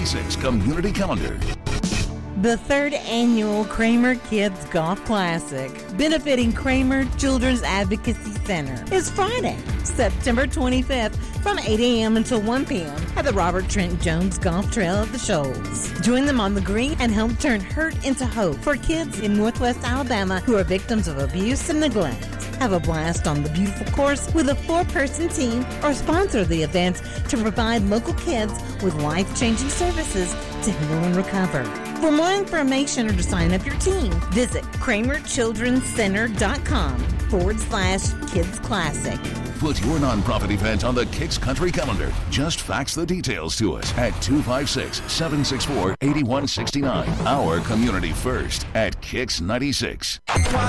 96 Community Calendar. The third annual Kramer Kids Golf Classic, benefiting Kramer Children's Advocacy Center, is Friday, September 25th from 8 a.m. until 1 p.m. at the Robert Trent Jones Golf Trail at the Shoals. Join them on the green and help turn hurt into hope for kids in Northwest Alabama who are victims of abuse and neglect. Have a blast on the beautiful course with a 4-person team or sponsor the event to provide local kids with life-changing services to heal and recover. For more information or to sign up your team, visit KramerChildrenCenter.com/Kids Classic. Put your nonprofit event on the Kicks Country Calendar. Just fax the details to us at 256-764-8169. Our community first at Kicks 96.